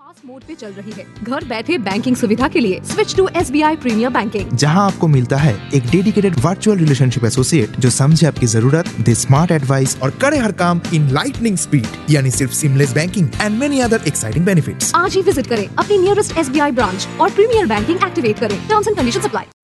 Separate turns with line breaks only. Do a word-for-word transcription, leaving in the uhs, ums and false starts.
Fast mode पे चल रही है। घर बैठे बैंकिंग सुविधा के लिए switch to S B I premiere banking,
जहां आपको मिलता है एक डेडिकेटेड वर्चुअल रिलेशनशिप एसोसिएट जो समझे आपकी जरूरत, दे स्मार्ट एडवाइस और करे हर काम इन लाइटनिंग स्पीड, यानी सिर्फ seamless banking and many other exciting benefits.
आज ही विजिट करें अपनी nearest S B I branch और प्रीमियर बैंकिंग एक्टिवेट करें। Terms and conditions apply.